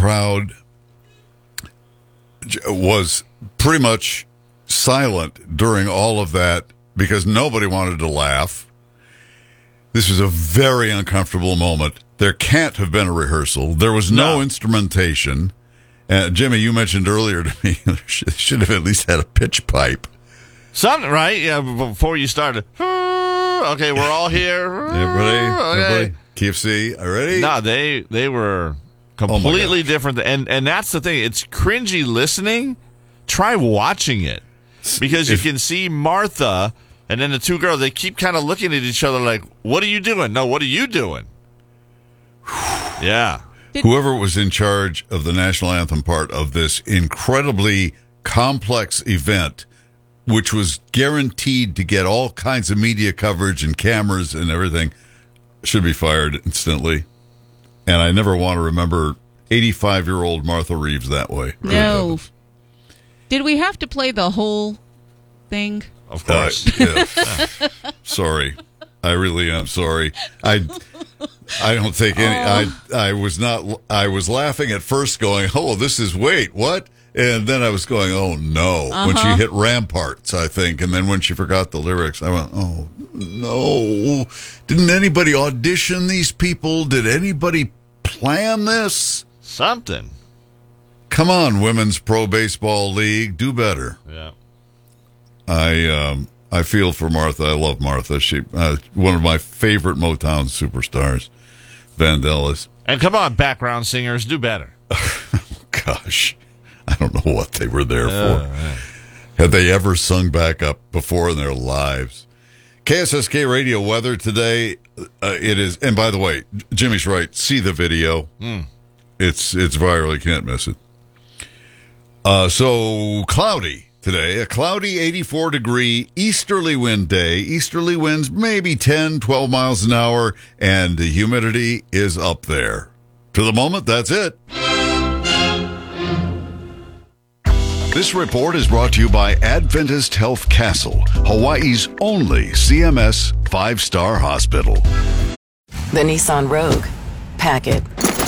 crowd was pretty much silent during all of that because nobody wanted to laugh. This was a very uncomfortable moment. There can't have been a rehearsal. There was no instrumentation. Jimmy, you mentioned earlier to me, they should have at least had a pitch pipe. Something, right? Yeah, before you started. Okay, we're all here. Everybody, KFC, are you ready? No, they were completely different. And that's the thing. It's cringy listening. Try watching it. Because you can see Martha and then the two girls, they keep kind of looking at each other like, what are you doing? No, what are you doing? Yeah. Whoever was in charge of the national anthem part of this incredibly complex event, which was guaranteed to get all kinds of media coverage and cameras and everything, should be fired instantly. And I never want to remember 85-year-old Martha Reeves that way. No. Did we have to play the whole thing? Of course. Sorry. I really am sorry. I don't think any. I was laughing at first, going, "Oh, this is what?" And then I was going, "Oh no!" When she hit Ramparts, I think, and then when she forgot the lyrics, I went, "Oh no!" Didn't anybody audition these people? Did anybody plan this? Something. Come on, Women's Pro Baseball League, do better. Yeah. I feel for Martha. I love Martha. She one of my favorite Motown superstars, Vandellas. And come on, background singers, do better. Gosh, I don't know what they were there for. Had they ever sung back up before in their lives? KSSK radio weather today. It is, and by the way, Jimmy's right. See the video. It's viral. You can't miss it. So cloudy. Today, a cloudy 84-degree easterly wind day. Easterly winds maybe 10, 12 miles an hour, and the humidity is up there. To the moment, that's it. This report is brought to you by Adventist Health Castle, Hawaii's only CMS 5-star hospital. The Nissan Rogue. Pack it.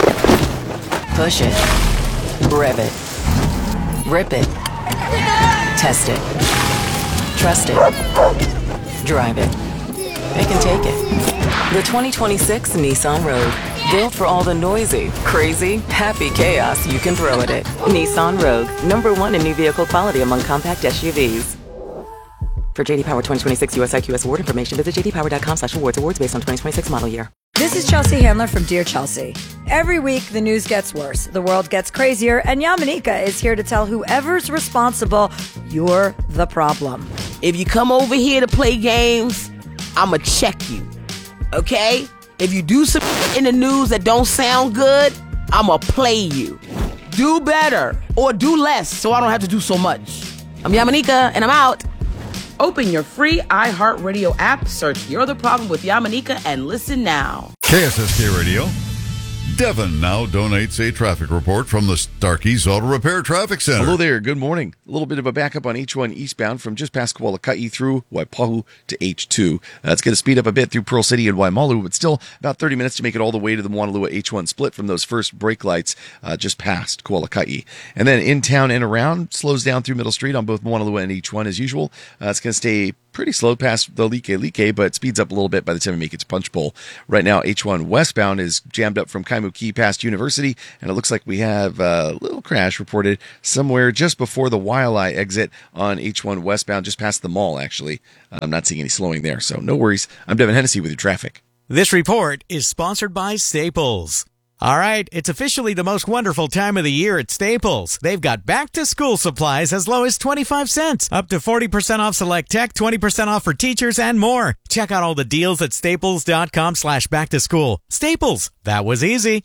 Push it. Rev it. Rip it. Test it. Trust it. Drive it. They can take it. The 2026 Nissan Rogue. Built for all the noisy, crazy, happy chaos you can throw at it. Nissan Rogue. #1 in new vehicle quality among compact SUVs. For JD Power 2026 US IQS award information, visit jdpower.com/awards. Awards based on 2026 model year. This is Chelsea Handler from Dear Chelsea. Every week, the news gets worse, the world gets crazier, and Yamanika is here to tell whoever's responsible, you're the problem. If you come over here to play games, I'ma check you, okay? If you do some in the news that don't sound good, I'ma play you. Do better, or do less, so I don't have to do so much. I'm Yamanika, and I'm out. Open your free iHeartRadio app, search You're the Problem with Yamanika, and listen now. KSSK Radio. Devin now donates a traffic report from the Starkey's Auto Repair Traffic Center. Hello there. Good morning. A little bit of a backup on H1 eastbound from just past Kualaka'i through Waipahu to H2. That's going to speed up a bit through Pearl City and Waimalu, but still about 30 minutes to make it all the way to the Moanalua H1 split from those first brake lights just past Kualaka'i. And then in town and around, slows down through Middle Street on both Moanalua and H1 as usual. It's going to stay pretty slow past the Like, but speeds up a little bit by the time we make it to Punch Bowl. Right now, H1 westbound is jammed up from Kaimuki past University, and it looks like we have a little crash reported somewhere just before the Waialae exit on H1 westbound, just past the mall, actually. I'm not seeing any slowing there, so no worries. I'm Devin Hennessy with your traffic. This report is sponsored by Staples. All right, it's officially the most wonderful time of the year at Staples. They've got back-to-school supplies as low as 25 cents, up to 40% off select tech, 20% off for teachers, and more. Check out all the deals at staples.com/back-to-school. Staples, that was easy.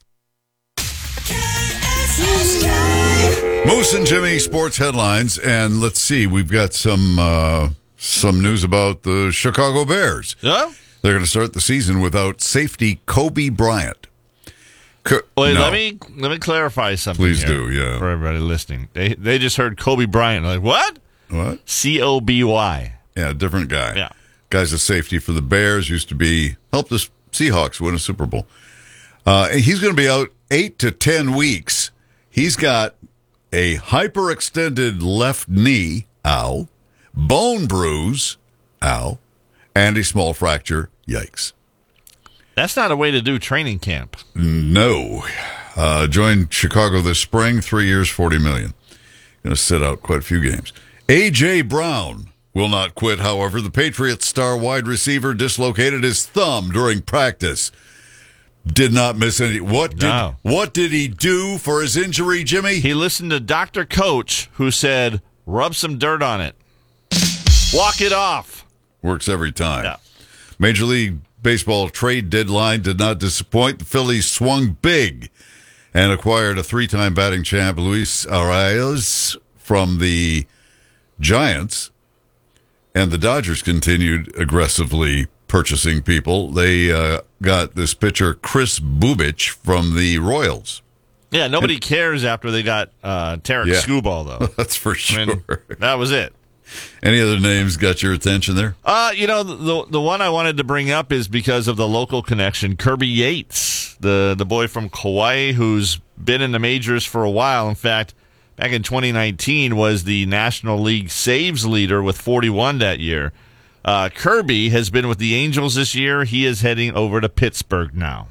Moose and Jimmy sports headlines, and let's see, we've got some news about the Chicago Bears. Yeah? They're going to start the season without safety Kobe Bryant. Wait, no. let me clarify something. Please here do, yeah. For everybody listening, they just heard Kobe Bryant. Like what? What? COBY. Yeah, different guy. Yeah, guy's a safety for the Bears. Used to helped the Seahawks win a Super Bowl. He's going to be out 8 to 10 weeks. He's got a hyperextended left knee, ow, bone bruise, ow, and a small fracture, yikes. That's not a way to do training camp. No. Joined Chicago this spring, 3 years, $40 million. Going to sit out quite a few games. A.J. Brown will not quit, however. The Patriots star wide receiver dislocated his thumb during practice. Did not miss any. What did he do for his injury, Jimmy? He listened to Dr. Coach, who said, rub some dirt on it. Walk it off. Works every time. Yeah. Major League Baseball trade deadline did not disappoint. The Phillies swung big and acquired a 3-time batting champ, Luis Arias, from the Giants. And the Dodgers continued aggressively purchasing people. They got this pitcher, Chris Bubich, from the Royals. Yeah, nobody cares after they got Tarek Skubal, though. That's for sure. I mean, that was it. Any other names got your attention there? The one I wanted to bring up is because of the local connection. Kirby Yates, the boy from Kauai who's been in the majors for a while. In fact, back in 2019 was the National League saves leader with 41 that year. Kirby has been with the Angels this year. He is heading over to Pittsburgh now.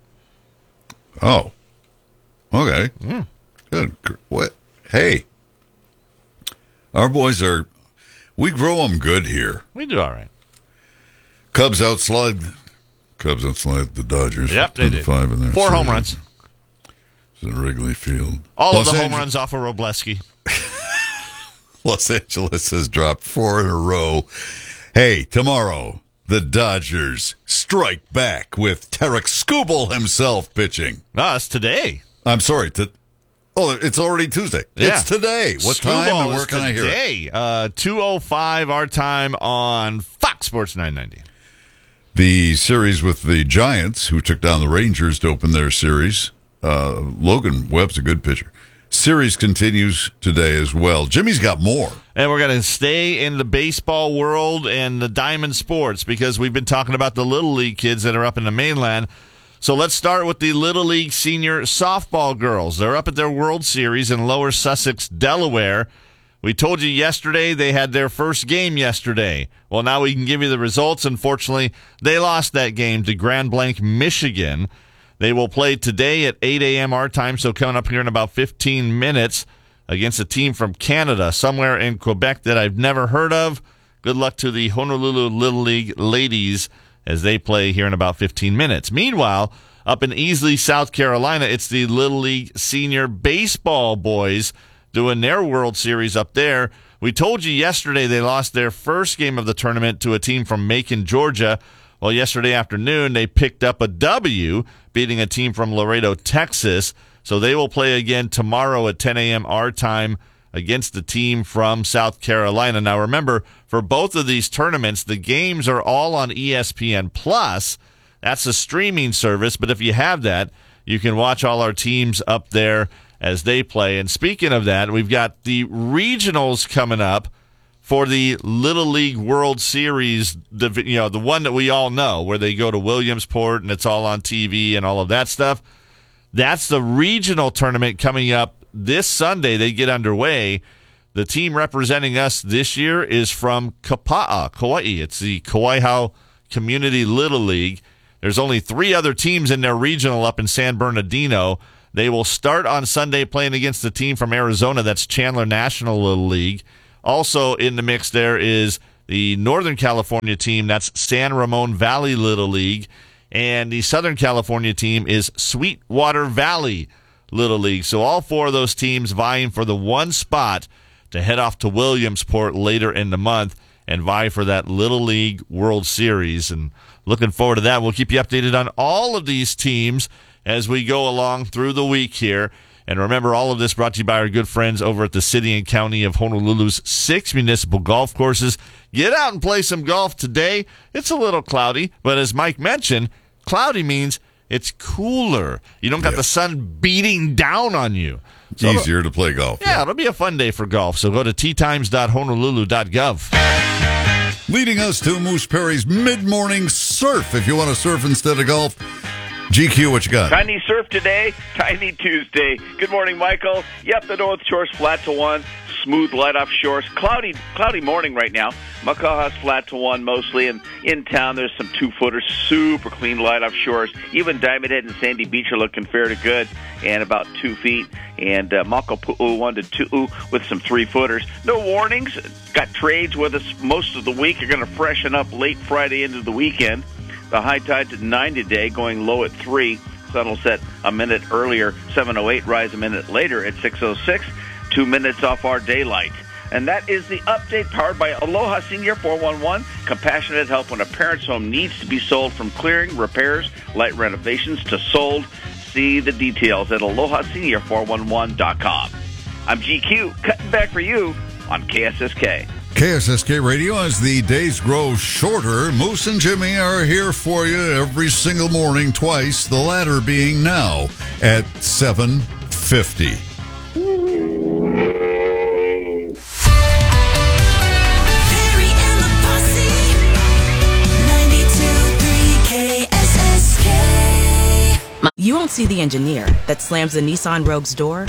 Oh, okay. Good. What? Hey, our boys we grow them good here. We do all right. Cubs outslide the Dodgers. Yep, they did. 5 in there. 4 home runs. It's in Wrigley Field. All of the home runs off of Robleski. Los Angeles has dropped 4 in a row. Hey, tomorrow, the Dodgers strike back with Tarek Skubal himself pitching. No, it's today. I'm sorry. It's already Tuesday. Yeah. It's today. What time and where can I hear it? Today, 2:05 our time on Fox Sports 990. The series with the Giants, who took down the Rangers to open their series. Logan Webb's a good pitcher. Series continues today as well. Jimmy's got more. And we're going to stay in the baseball world and the diamond sports because we've been talking about the Little League kids that are up in the mainland. So let's start with the Little League senior softball girls. They're up at their World Series in Lower Sussex, Delaware. We told you yesterday they had their first game yesterday. Well, now we can give you the results. Unfortunately, they lost that game to Grand Blanc, Michigan. They will play today at 8 a.m. our time, so coming up here in about 15 minutes against a team from Canada, somewhere in Quebec that I've never heard of. Good luck to the Honolulu Little League ladies as they play here in about 15 minutes. Meanwhile, up in Easley, South Carolina, it's the Little League senior baseball boys doing their World Series up there. We told you yesterday they lost their first game of the tournament to a team from Macon, Georgia. Well, yesterday afternoon, they picked up a W, beating a team from Laredo, Texas. So they will play again tomorrow at 10 a.m. our time against the team from South Carolina. Now, remember, for both of these tournaments, the games are all on ESPN+. That's a streaming service, but if you have that, you can watch all our teams up there as they play. And speaking of that, we've got the regionals coming up for the Little League World Series, the one that we all know, where they go to Williamsport and it's all on TV and all of that stuff. That's the regional tournament coming up this Sunday. They get underway. The team representing us this year is from Kapa'a, Kauai. It's the Kauai Community Little League. There's only 3 other teams in their regional up in San Bernardino. They will start on Sunday playing against the team from Arizona. That's Chandler National Little League. Also in the mix there is the Northern California team. That's San Ramon Valley Little League. And the Southern California team is Sweetwater Valley Little League. So all 4 of those teams vying for the one spot to head off to Williamsport later in the month and vie for that Little League World Series. And looking forward to that. We'll keep you updated on all of these teams as we go along through the week here. And remember, all of this brought to you by our good friends over at the City and County of Honolulu's 6 municipal golf courses. Get out and play some golf today. It's a little cloudy, but as Mike mentioned, cloudy means it's cooler. You don't got the sun beating down on you. So easier to play golf. Yeah, it'll be a fun day for golf. So go to teatimes.honolulu.gov. Leading us to Moose Perry's mid-morning surf. If you want to surf instead of golf, GQ, what you got? Tiny surf today, Tiny Tuesday. Good morning, Michael. Yep, the North Shore's flat to 1. Smooth light offshores. Cloudy morning right now. Makaha's flat to 1 mostly, and in town there's some 2-footers, super clean light offshores. Even Diamond Head and Sandy Beach are looking fair to good, and about 2 feet. And Makapu'u 1 to 2 with some 3-footers. No warnings. Got trades with us most of the week. You're going to freshen up late Friday into the weekend. The high tide's at 9 today, going low at 3. Sun will set a minute earlier, 7:08, rise a minute later at 6:06. 2 minutes off our daylight. And that is the update powered by Aloha Senior 411. Compassionate help when a parent's home needs to be sold, from clearing, repairs, light renovations to sold. See the details at AlohaSenior411.com. I'm GQ, cutting back for you on KSSK. KSSK Radio, as the days grow shorter, Moose and Jimmy are here for you every single morning, twice, the latter being now at 7:50. You won't see the engineer that slams the Nissan Rogue's door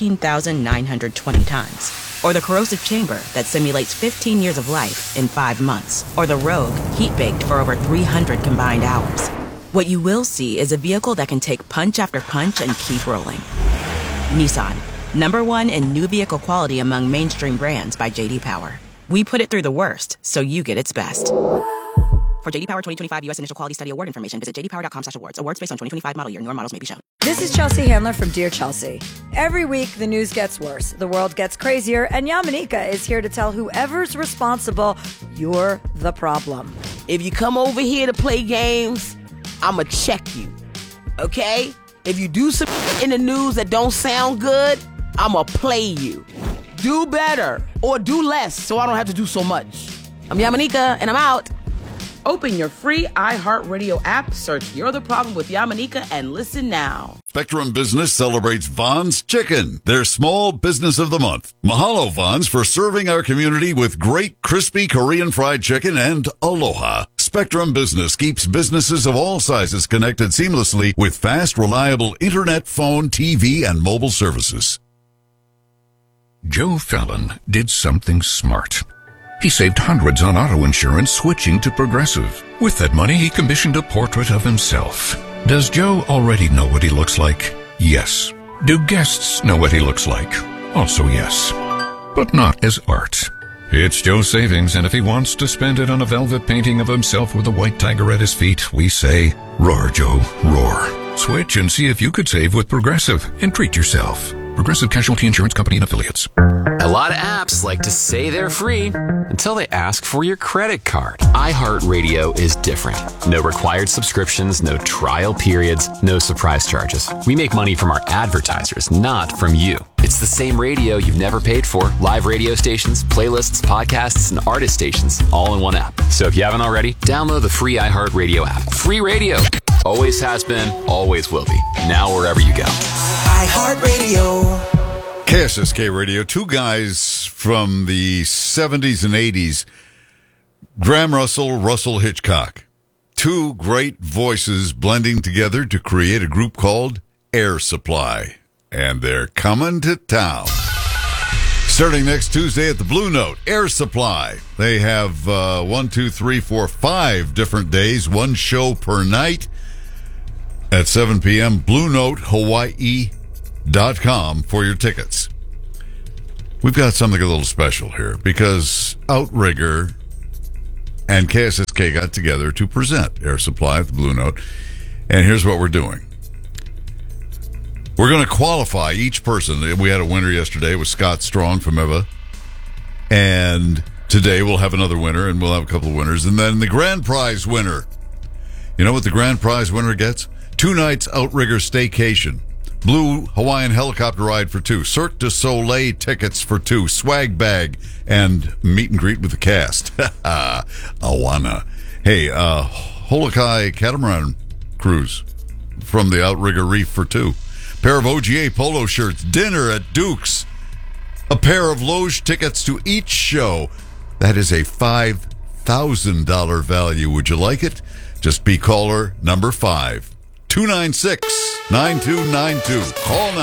13,920 times. Or the corrosive chamber that simulates 15 years of life in 5 months. Or the Rogue heat-baked for over 300 combined hours. What you will see is a vehicle that can take punch after punch and keep rolling. Nissan, #1 in new vehicle quality among mainstream brands by J.D. Power. We put it through the worst, so you get its best. For J.D. Power 2025 U.S. Initial Quality Study Award information, visit jdpower.com/awards. Awards based on 2025 model year. Newer models may be shown. This is Chelsea Handler from Dear Chelsea. Every week, the news gets worse, the world gets crazier, and Yamanika is here to tell whoever's responsible, you're the problem. If you come over here to play games, I'ma check you. Okay? If you do some in the news that don't sound good, I'ma play you. Do better or do less so I don't have to do so much. I'm Yamanika, and I'm out. Open your free iHeartRadio app, search You're the Problem with Yamanika, and listen now. Spectrum Business celebrates Vaughn's Chicken, their small business of the month. Mahalo, Vaughn's, for serving our community with great crispy Korean fried chicken, and aloha. Spectrum Business keeps businesses of all sizes connected seamlessly with fast, reliable internet, phone, TV, and mobile services. Joe Fallon did something smart. He saved hundreds on auto insurance switching to Progressive. With that money, he commissioned a portrait of himself. Does Joe already know what he looks like? Yes. Do guests know what he looks like? Also yes. But not as art. It's Joe's savings, and if he wants to spend it on a velvet painting of himself with a white tiger at his feet, we say, roar, Joe, roar. Switch and see if you could save with Progressive and treat yourself. Progressive Casualty Insurance Company and Affiliates. A lot of apps like to say they're free until they ask for your credit card. iHeartRadio is different. No required subscriptions, no trial periods, no surprise charges. We make money from our advertisers, not from you. It's the same radio you've never paid for. Live radio stations, playlists, podcasts, and artist stations, all in one app. So if you haven't already, download the free iHeartRadio app. Free radio. Always has been, always will be. Now wherever you go. iHeartRadio. KSSK Radio, two guys from the 70s and 80s, Graham Russell, Russell Hitchcock. Two great voices blending together to create a group called Air Supply. And they're coming to town. Starting next Tuesday at the Blue Note, Air Supply. They have 5 different days, one show per night at 7 p.m. BlueNoteHawaii.com for your tickets. We've got something a little special here because Outrigger and KSSK got together to present Air Supply at the Blue Note. And here's what we're doing. We're going to qualify each person. We had a winner yesterday with Scott Strong from Eva. And today we'll have another winner, and we'll have a couple of winners. And then the grand prize winner. You know what the grand prize winner gets? 2 nights Outrigger staycation. Blue Hawaiian helicopter ride for 2. Cirque du Soleil tickets for 2. Swag bag and meet and greet with the cast. Awana. Hey, Holokai catamaran cruise from the Outrigger Reef for 2. Pair of OGA polo shirts. Dinner at Duke's. A pair of Loge tickets to each show. That is a $5,000 value. Would you like it? Just be caller number 5. 296-9292. Call now.